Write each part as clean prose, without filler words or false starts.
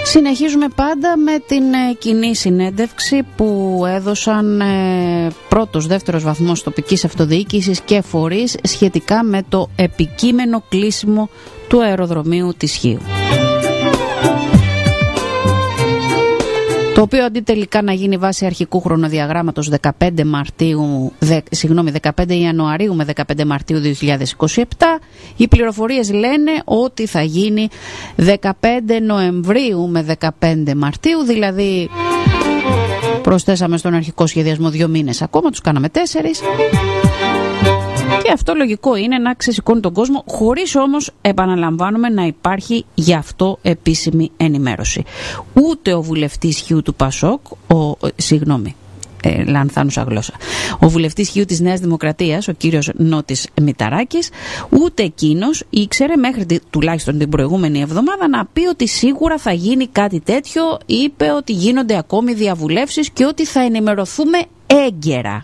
Συνεχίζουμε πάντα με την κοινή συνέντευξη που έδωσαν πρώτος, δεύτερος βαθμός τοπικής αυτοδιοίκησης και φορείς σχετικά με το επικείμενο κλείσιμο του αεροδρομίου της Χίου. Το οποίο αντί τελικά να γίνει βάση αρχικού χρονοδιαγράμματος 15 Ιανουαρίου με 15 Μαρτίου 2027, οι πληροφορίες λένε ότι θα γίνει 15 Νοεμβρίου με 15 Μαρτίου, δηλαδή προσθέσαμε στον αρχικό σχεδιασμό 2 μήνες ακόμα, τους κάναμε 4. Και αυτό λογικό είναι να ξεσηκώνει τον κόσμο, χωρίς όμως, επαναλαμβάνουμε, να υπάρχει γι' αυτό επίσημη ενημέρωση. Ούτε ο βουλευτής Χιού του Πασόκ, λανθάνουσα γλώσσα, ο βουλευτής Χιού της Νέας Δημοκρατίας, ο κύριος Νότης Μηταράκης, ούτε εκείνος ήξερε μέχρι τουλάχιστον την προηγούμενη εβδομάδα να πει ότι σίγουρα θα γίνει κάτι τέτοιο. Είπε ότι γίνονται ακόμη διαβουλεύσεις και ότι θα ενημερωθούμε έγκαιρα.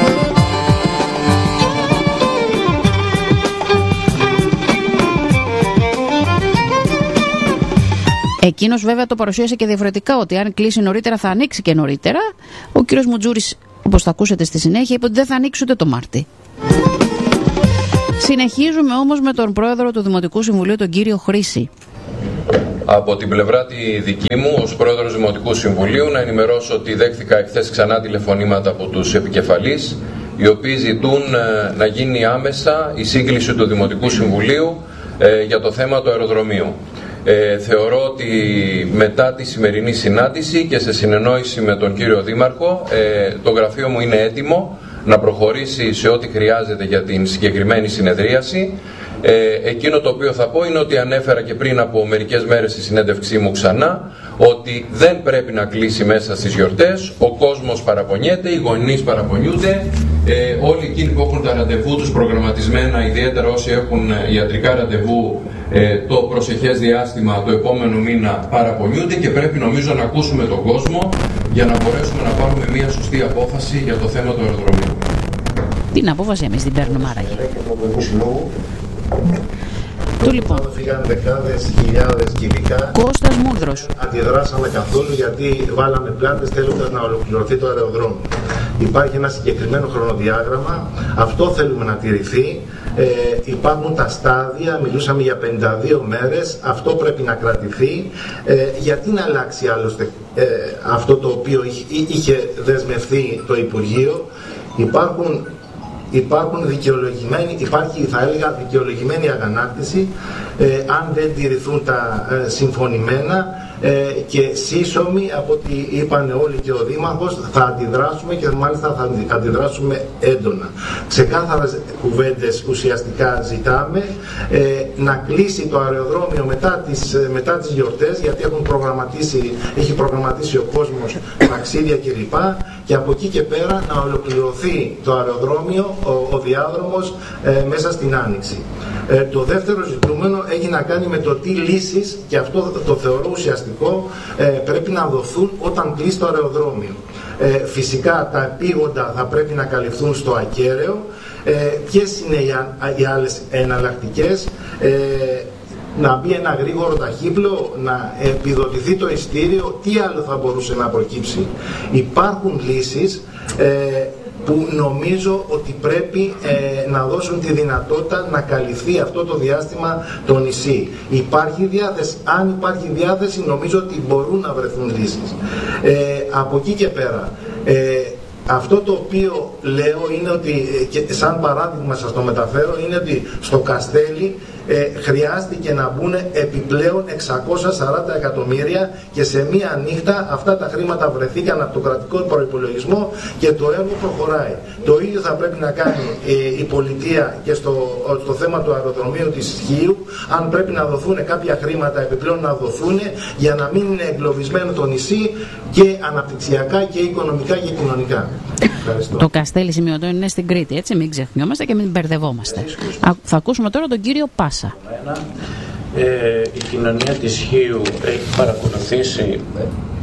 Εκείνος βέβαια το παρουσίασε και διαφορετικά, ότι αν κλείσει νωρίτερα θα ανοίξει και νωρίτερα. Ο κύριος Μουτζούρης, όπως θα ακούσετε στη συνέχεια, είπε ότι δεν θα ανοίξει ούτε το Μάρτι. Συνεχίζουμε όμως με τον πρόεδρο του Δημοτικού Συμβουλίου, τον κύριο Χρήση. Από την πλευρά τη δική μου, ως πρόεδρος Δημοτικού Συμβουλίου, να ενημερώσω ότι δέχθηκα εχθές ξανά τηλεφωνήματα από τους επικεφαλείς, οι οποίοι ζητούν να γίνει άμεσα η σύγκληση του Δημοτικού Συμβουλίου για το θέμα του αεροδρομίου. Θεωρώ ότι μετά τη σημερινή συνάντηση και σε συνεννόηση με τον κύριο Δήμαρχο, το γραφείο μου είναι έτοιμο να προχωρήσει σε ό,τι χρειάζεται για την συγκεκριμένη συνεδρίαση. Εκείνο το οποίο θα πω είναι ότι ανέφερα και πριν από μερικές μέρες στη συνέντευξή μου ξανά, ότι δεν πρέπει να κλείσει μέσα στις γιορτές. Ο κόσμος παραπονιέται, οι γονείς παραπονιούνται, όλοι εκείνοι που έχουν τα ραντεβού τους προγραμματισμένα, ιδιαίτερα όσοι έχουν ιατρικά ραντεβού το προσεχές διάστημα, το επόμενο μήνα, παραπονιούνται και πρέπει νομίζω να ακούσουμε τον κόσμο για να μπορέσουμε να πάρουμε μια σωστή απόφαση για το θέμα του αεροδρομίου. Την απόφαση εμείς την παίρνουμε άραγε. Του λοιπόν. Φύγαν δεκάδες χιλιάδες κυβικά. Κώστας Μούρδρος. Αντιδράσαμε καθόλου γιατί βάλαμε πλάτες θέλοντας να ολοκληρωθεί το αεροδρόμιο. Υπάρχει ένα συγκεκριμένο χρονοδιάγραμμα, αυτό θέλουμε να τηρηθεί. Υπάρχουν τα στάδια, μιλούσαμε για 52 μέρες, αυτό πρέπει να κρατηθεί. Γιατί να αλλάξει άλλωστε αυτό το οποίο είχε δεσμευθεί το Υπουργείο. Υπάρχει θα έλεγα δικαιολογημένη αγανάκτηση αν δεν τηρηθούν τα συμφωνημένα και σύσσωμοι από ό,τι είπαν όλοι και ο Δήμαρχος, θα αντιδράσουμε και μάλιστα θα αντιδράσουμε έντονα. Ξεκάθαρες κουβέντες ουσιαστικά ζητάμε να κλείσει το αεροδρόμιο μετά τις γιορτές, γιατί έχει προγραμματίσει ο κόσμος ταξίδια κλπ. Και από εκεί και πέρα να ολοκληρωθεί το αεροδρόμιο, ο διάδρομος μέσα στην Άνοιξη. Το δεύτερο ζητούμενο έχει να κάνει με το τι λύσεις, και αυτό το θεωρώ ουσιαστικό, πρέπει να δοθούν όταν κλείσει το αεροδρόμιο. Φυσικά τα επίγοντα θα πρέπει να καλυφθούν στο ακέραιο. Ποιες είναι οι άλλες εναλλακτικές? Να μπει ένα γρήγορο ταχύπλο, να επιδοτηθεί το ειστήριο, τι άλλο θα μπορούσε να προκύψει? Υπάρχουν λύσεις που νομίζω ότι πρέπει να δώσουν τη δυνατότητα να καλυφθεί αυτό το διάστημα το νησί. Υπάρχει διάθεση. Αν υπάρχει διάθεση, νομίζω ότι μπορούν να βρεθούν λύσεις. Από εκεί και πέρα, αυτό το οποίο λέω είναι ότι, και σαν παράδειγμα σας το μεταφέρω, είναι ότι στο Καστέλι χρειάστηκε να μπουν επιπλέον 640 εκατομμύρια και σε μία νύχτα αυτά τα χρήματα βρεθήκαν από το κρατικό προϋπολογισμό και το έργο προχωράει. Το ίδιο θα πρέπει να κάνει η πολιτεία και στο θέμα του αεροδρομίου της Χίου. Αν πρέπει να δοθούν κάποια χρήματα επιπλέον, να δοθούν, για να μην είναι εγκλωβισμένο το νησί και αναπτυξιακά και οικονομικά και κοινωνικά. Το Καστέλι σημειωτών είναι στην Κρήτη, έτσι, μην ξεχνιόμαστε και μην μπερδευόμαστε. Θα ακούσουμε τώρα τον κύριο Πάσα. Η κοινωνία της Χίου έχει παρακολουθήσει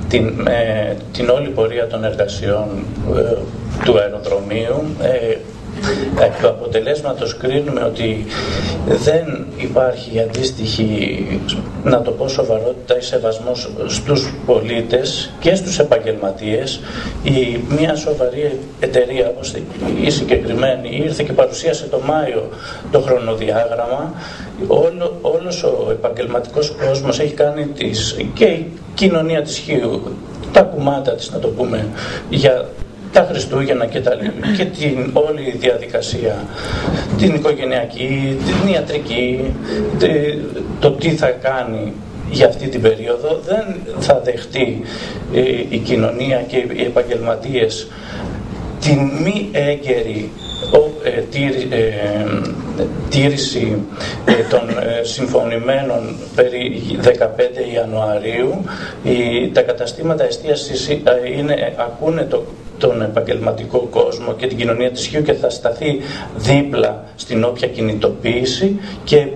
την όλη πορεία των εργασιών του αεροδρομίου. εκ του αποτελέσματος κρίνουμε ότι δεν υπάρχει αντίστοιχη, να το πω, σοβαρότητα ή σεβασμός στους πολίτες και στους επαγγελματίες. Μια σοβαρή εταιρεία όπως η συγκεκριμένη ήρθε και παρουσίασε το Μάιο το χρονοδιάγραμμα. Όλος ο επαγγελματικός κόσμος έχει κάνει και η κοινωνία της Χίου τα κουμάτα της, να το πούμε, για τα Χριστούγεννα και την όλη διαδικασία, την οικογενειακή, την ιατρική, το τι θα κάνει για αυτή την περίοδο. Δεν θα δεχτεί η κοινωνία και οι επαγγελματίες την μη έγκαιρη τήρηση των συμφωνημένων περί 15 Ιανουαρίου. Τα καταστήματα εστίασης ακούνε τον επαγγελματικό κόσμο και την κοινωνία της Χίου και θα σταθεί δίπλα στην όποια κινητοποίηση και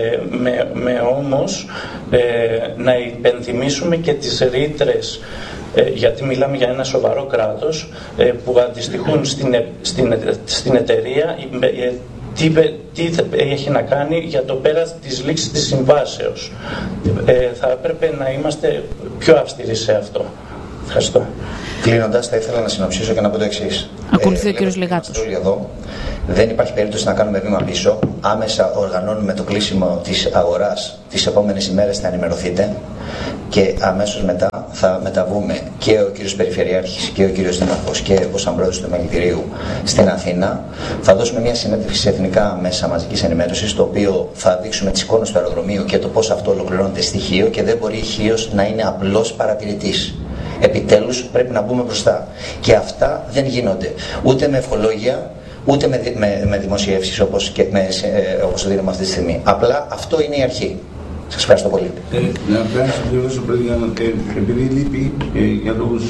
όμως να υπενθυμίσουμε και τις ρήτρες, γιατί μιλάμε για ένα σοβαρό κράτος, που αντιστοιχούν στην εταιρεία τι έχει να κάνει για το πέρας της λήξης της συμβάσεως. Θα έπρεπε να είμαστε πιο αυστηροί σε αυτό. Ευχαριστώ. Κλείνοντας, θα ήθελα να συνοψίσω και να πω το εξής. Ακολουθεί ο κύριος Λεγάτος. Δεν υπάρχει περίπτωση να κάνουμε βήμα πίσω. Άμεσα οργανώνουμε το κλείσιμο της αγοράς. Τις επόμενες ημέρες θα ενημερωθείτε και αμέσως μετά θα μεταβούμε και ο κύριος Περιφερειάρχης και ο κύριος Δήμαρχος και ο Σαμπρόεδρος του Επιμελητηρίου στην Αθήνα. Θα δώσουμε μια συνέντευξη σε εθνικά μέσα μαζικής ενημέρωσης, το οποίο θα δείξουμε τις εικόνες του αεροδρομίου και το πώς αυτό ολοκληρώνεται στη Χίο και δεν μπορεί η Χίος να είναι απλός παρατηρητής. Επιτέλους πρέπει να μπούμε μπροστά. Και αυτά δεν γίνονται ούτε με ευχολόγια, ούτε με δημοσιεύσεις όπως το δίνουμε αυτή τη στιγμή. Απλά αυτό είναι η αρχή. Σας ευχαριστώ πολύ. Να πρέπει να πληρώσω πριν, επειδή λείπει για λόγους...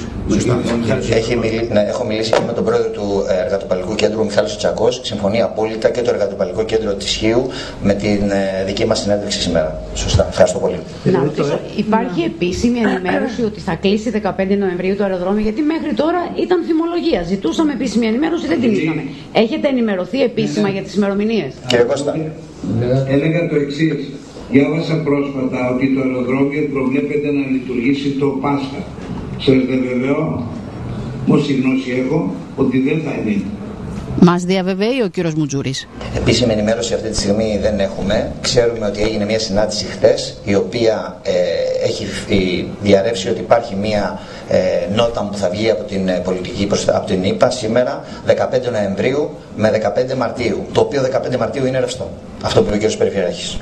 Έχω μιλήσει και με τον πρόεδρο του Εργατοπαλλικού Κέντρου, ο Μιχάλης Τσακός. Συμφωνεί απόλυτα και το Εργατοπαλλικό Κέντρο της Χίου με την δική μας συνέντευξη σήμερα. Σωστά. Ευχαριστώ πολύ. Να ρωτήσω, υπάρχει επίσημη ενημέρωση ότι θα κλείσει 15 Νοεμβρίου το αεροδρόμιο? Γιατί μέχρι τώρα ήταν φημολογία. Ζητούσαμε επίσημη ενημέρωση, δεν την είχαμε. Έχετε ενημερωθεί επίσημα για τις ημερομηνίες? Κύριε Κώστα. Έλεγα το εξής. Διάβασα πρόσφατα ότι το αεροδρόμιο προβλέπεται να λειτουργήσει το Πάσχα. Σας διαβεβαιώ, όση γνώση έχω, ότι δεν θα είναι. Μας διαβεβαίει ο κύριος Μουτζούρης. Επίσημη ενημέρωση αυτή τη στιγμή δεν έχουμε. Ξέρουμε ότι έγινε μια συνάντηση χτες, η οποία έχει διαρρεύσει ότι υπάρχει μια νότα που θα βγει από την πολιτική, από την ΕΠΑ σήμερα, 15 Νοεμβρίου με 15 Μαρτίου. Το οποίο 15 Μαρτίου είναι ρευστό. Αυτό που είπε ο κύριος Περιφερειάρχης.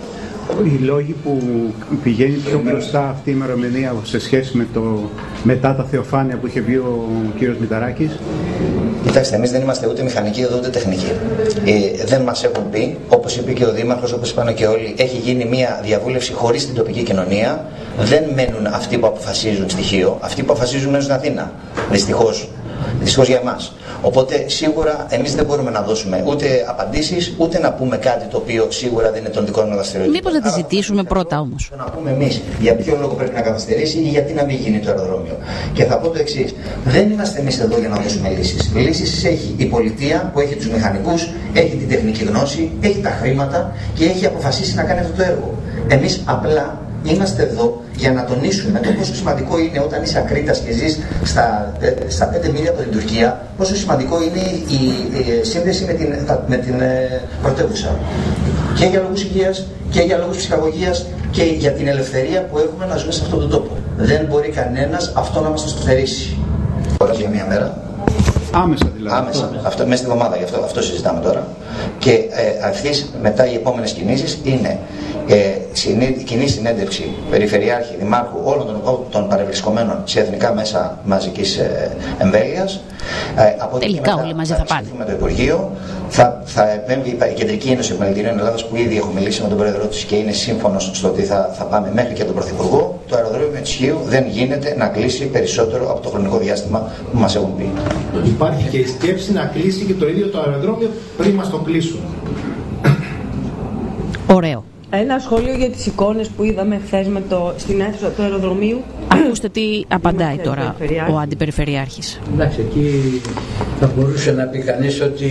Οι λόγοι που πηγαίνει πιο μπροστά αυτή η ημερομηνία σε σχέση με μετά τα θεοφάνεια που είχε βγει ο κύριος Μηταράκης? Κοιτάξτε, εμείς δεν είμαστε ούτε μηχανικοί εδώ ούτε τεχνικοί. Δεν μας έχουν πει, όπως είπε και ο Δήμαρχος, όπως είπαν και όλοι, έχει γίνει μια διαβούλευση χωρίς την τοπική κοινωνία. Δεν μένουν αυτοί που αποφασίζουν στοιχείο, αυτοί που αποφασίζουν μένουν στην Αθήνα. Δυστυχώς για εμάς. Οπότε σίγουρα εμείς δεν μπορούμε να δώσουμε ούτε απαντήσεις, ούτε να πούμε κάτι το οποίο σίγουρα δεν είναι των δικών μας δραστηριοτήτων. Μήπως να τη ζητήσουμε πρώτα όμως? Να πούμε εμείς για ποιο λόγο πρέπει να καθυστερήσει ή γιατί να μην γίνει το αεροδρόμιο. Και θα πω το εξής. Δεν είμαστε εμείς εδώ για να δώσουμε λύσεις. Λύσεις έχει η πολιτεία που έχει τους μηχανικούς, έχει την τεχνική γνώση, έχει τα χρήματα και έχει αποφασίσει να κάνει αυτό το έργο. Εμείς απλά είμαστε εδώ για να τονίσουμε το πόσο σημαντικό είναι όταν είσαι Ακρίτας και ζεις στα 5 μίλια από την Τουρκία, πόσο σημαντικό είναι η σύνδεση με την πρωτεύουσα. Και για λόγους υγείας και για λόγους ψυχαγωγίας και για την ελευθερία που έχουμε να ζούμε σε αυτόν τον τόπο. Δεν μπορεί κανένας αυτό να μας το στερήσει. Για μία μέρα. Άμεσα δηλαδή. Άμεσα. Αυτό, μέσα στην εβδομάδα, γι' αυτό συζητάμε τώρα. Και αρχής μετά οι επόμενες κινήσεις είναι κοινή συνέντευξη Περιφερειάρχη, Δημάρχου, όλων των παρευρισκομένων σε εθνικά μέσα μαζικής εμβέλειας. Τελικά όλοι μαζί θα πάνε. Με το Υπουργείο θα επέμβει η Κεντρική Ένωση Επιμελητηρίων Ελλάδας, που ήδη έχω μιλήσει με τον πρόεδρό της και είναι σύμφωνος στο ότι θα πάμε μέχρι και τον Πρωθυπουργό. Το αεροδρόμιο της Χίου δεν γίνεται να κλείσει περισσότερο από το χρονικό διάστημα που μας έχουν πει. Υπάρχει και η σκέψη να κλείσει και το ίδιο το αεροδρόμιο πριν μας το κλείσουν. Ωραίο. Ένα σχόλιο για τις εικόνες που είδαμε χθες στην αίθουσα του αεροδρομίου. Ακούστε τι απαντάει τώρα ο Αντιπεριφερειάρχης. Εντάξει, εκεί θα μπορούσε να πει κανείς ότι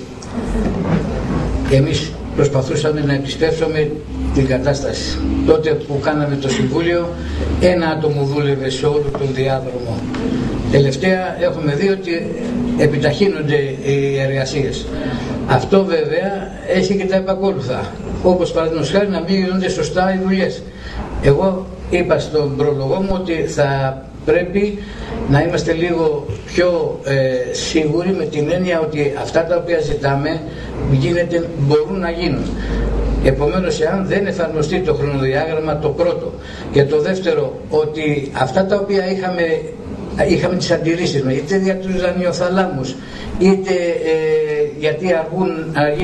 εμείς προσπαθούσαμε να επιστρέψουμε την κατάσταση. Τότε που κάναμε το Συμβούλιο, ένα άτομο δούλευε σε όλο τον διάδρομο. Τελευταία έχουμε δει ότι επιταχύνονται οι εργασίες. Αυτό βέβαια έχει και τα επακόλουθα. Όπως παραδείγματος χάρη να μην γίνονται σωστά οι δουλειές. Εγώ είπα στον πρόλογο μου ότι θα πρέπει να είμαστε λίγο πιο σίγουροι, με την έννοια ότι αυτά τα οποία ζητάμε μπορούν να γίνουν. Επομένως, εάν δεν εφαρμοστεί το χρονοδιάγραμμα, το πρώτο, και το δεύτερο, ότι αυτά τα οποία είχαμε τις αντιρρήσεις μας, είτε για τους δανειοθαλάμους, είτε γιατί αργούν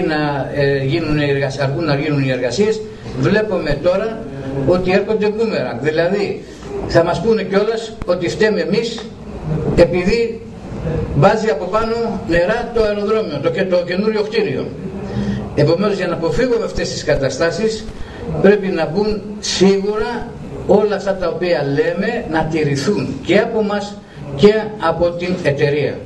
να γίνουν οι εργασίες, βλέπουμε τώρα ότι έρχονται μπούμεραγκ. Δηλαδή θα μας πούνε κιόλας ότι φταίμε εμείς επειδή βάζει από πάνω νερά το αεροδρόμιο, το καινούριο κτίριο. Επομένως, για να αποφύγουμε αυτές τις καταστάσεις πρέπει να μπουν σίγουρα όλα αυτά τα οποία λέμε να τηρηθούν και από μας και από την εταιρεία.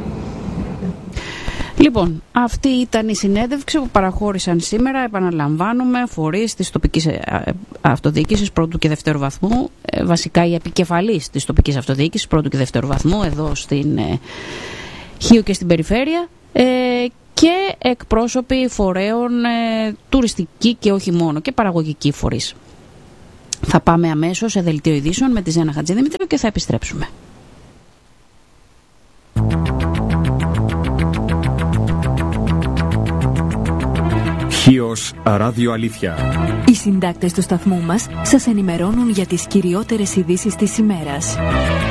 Λοιπόν, αυτή ήταν η συνέντευξη που παραχώρησαν σήμερα, επαναλαμβάνουμε, φορείς της τοπικής αυτοδιοίκησης πρώτου και δεύτερου βαθμού, βασικά οι επικεφαλής της τοπικής αυτοδιοίκησης πρώτου και δεύτερου βαθμού εδώ στην Χίο και στην περιφέρεια, και εκπρόσωποι φορέων τουριστικοί και όχι μόνο, και παραγωγικοί φορείς. Θα πάμε αμέσως σε δελτίο ειδήσεων με τη Ζένα Χατζηδημητρίου και θα επιστρέψουμε. Χίος Ράδιο Αλήθεια. Οι συντάκτες του σταθμού μας σας ενημερώνουν για τις κυριότερες ειδήσεις της ημέρας.